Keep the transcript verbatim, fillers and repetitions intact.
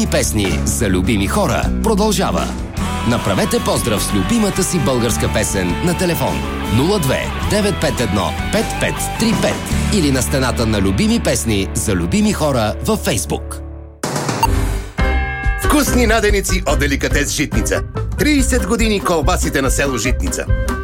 любими песни за любими хора продължава. Направете поздрав с любимата си българска песен на телефон нула две девет пет едно пет пет три пет или на стената на любими песни за любими хора във Фейсбук. Вкусни наденици от Деликатес Житница. трийсет години колбасите на село Житница.